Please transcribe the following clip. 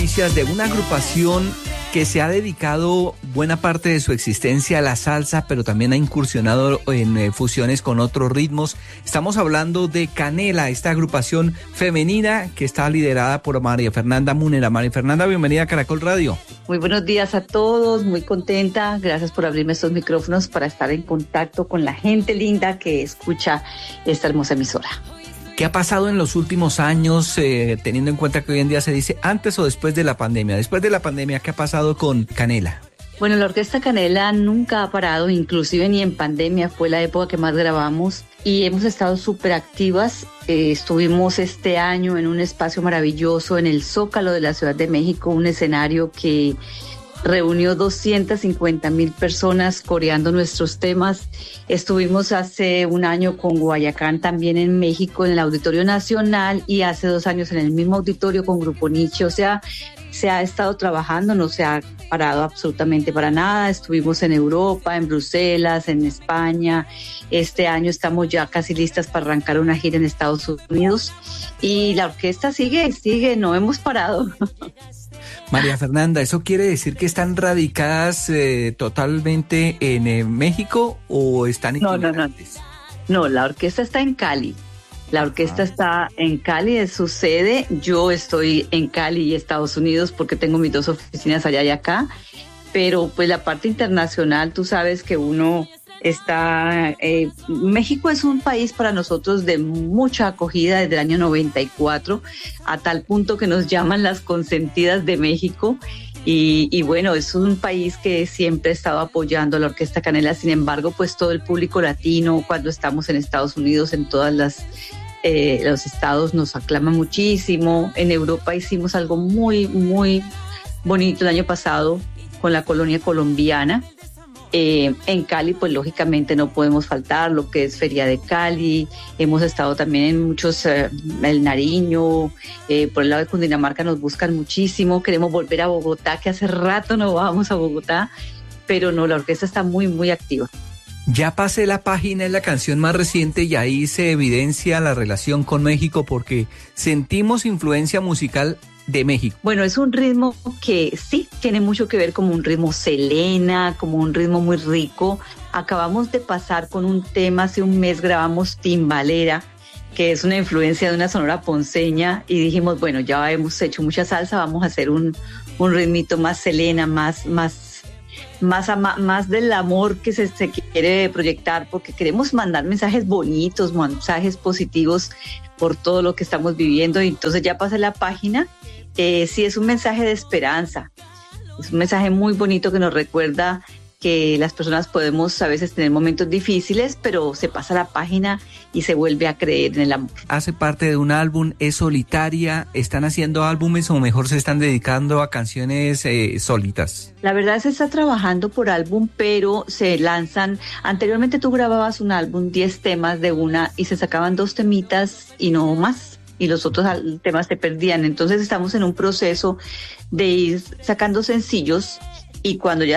Noticias de una agrupación que se ha dedicado buena parte de su existencia a la salsa, pero también ha incursionado en fusiones con otros ritmos. Estamos hablando de Canela, esta agrupación femenina que está liderada por María Fernanda Múnera. María Fernanda, bienvenida a Caracol Radio. Muy buenos días a todos, muy contenta. Gracias por abrirme estos micrófonos para estar en contacto con la gente linda que escucha esta hermosa emisora. ¿Qué ha pasado en los últimos años, teniendo en cuenta que hoy en día se dice antes o después de la pandemia? Después de la pandemia, ¿qué ha pasado con Canela? Bueno, la Orquesta Canela nunca ha parado, inclusive ni en pandemia, fue la época que más grabamos y hemos estado súper activas. Estuvimos este año en un espacio maravilloso en el Zócalo de la Ciudad de México, un escenario que reunió 250,000 personas coreando nuestros temas. Estuvimos hace un año con Guayacán también en México, en el Auditorio Nacional, y hace 2 años en el mismo auditorio con Grupo Niche. O sea, se ha estado trabajando, no se ha parado absolutamente para nada. Estuvimos en Europa, en Bruselas, en España. Este año estamos ya casi listas para arrancar una gira en Estados Unidos. Y la orquesta sigue, no hemos parado. María Fernanda, ¿eso quiere decir que están radicadas totalmente en México o están itinerantes? No, la orquesta está en Cali. La orquesta está en Cali, es su sede. Yo estoy en Cali y Estados Unidos porque tengo mis 2 oficinas allá y acá. Pero pues la parte internacional, tú sabes que uno está... México es un país para nosotros de mucha acogida desde el año 94, a tal punto que nos llaman las consentidas de México. Y bueno, es un país que siempre ha estado apoyando a la Orquesta Canela. Sin embargo, pues todo el público latino, cuando estamos en Estados Unidos, en todas los estados, nos aclama muchísimo. En Europa hicimos algo muy, muy bonito el año pasado con la colonia colombiana. En Cali, pues lógicamente no podemos faltar lo que es Feria de Cali. Hemos estado también en muchos, el Nariño, por el lado de Cundinamarca nos buscan muchísimo. Queremos volver a Bogotá, que hace rato no vamos a Bogotá, pero no, la orquesta está muy, muy activa. Ya pasé la página, es la canción más reciente y ahí se evidencia la relación con México porque sentimos influencia musical de México. Bueno, es un ritmo que sí tiene mucho que ver como un ritmo Selena, como un ritmo muy rico. Acabamos de pasar con un tema, hace un mes grabamos Timbalera, que es una influencia de una sonora ponceña, y dijimos, bueno, ya hemos hecho mucha salsa, vamos a hacer un ritmito más Selena, más del amor que se quiere proyectar, porque queremos mandar mensajes bonitos, mensajes positivos por todo lo que estamos viviendo. Y entonces ya pasé la página. Sí, es un mensaje de esperanza, es un mensaje muy bonito que nos recuerda que las personas podemos a veces tener momentos difíciles, pero se pasa la página y se vuelve a creer en el amor. Hace parte de un álbum, es solitaria, ¿están haciendo álbumes o mejor se están dedicando a canciones solitas? La verdad se está trabajando por álbum, pero se lanzan, anteriormente tú grababas un álbum, 10 temas de una y se sacaban 2 temitas y no más, y los otros temas se perdían. Entonces estamos en un proceso de ir sacando sencillos y cuando ya